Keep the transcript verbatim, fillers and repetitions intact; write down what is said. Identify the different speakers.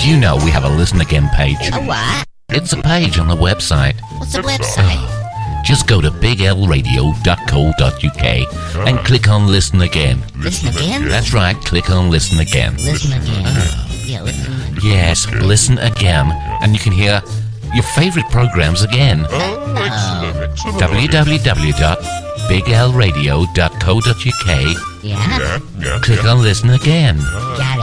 Speaker 1: you know we have a Listen Again page?
Speaker 2: A what?
Speaker 1: It's a page on the website.
Speaker 2: What's the website?
Speaker 1: Just go to big l radio dot co dot u k and click on Listen Again.
Speaker 2: Listen again?
Speaker 1: That's right, click on Listen Again.
Speaker 2: Listen again. Yeah, listen.
Speaker 1: Yes, listen again, and you can hear your favorite programs again.
Speaker 3: Oh, excellent, excellent.
Speaker 1: w w w dot big l radio dot co dot u k.
Speaker 2: Yeah?
Speaker 3: Yeah, yeah,
Speaker 1: Click
Speaker 3: yeah.
Speaker 1: on Listen Again.
Speaker 2: Got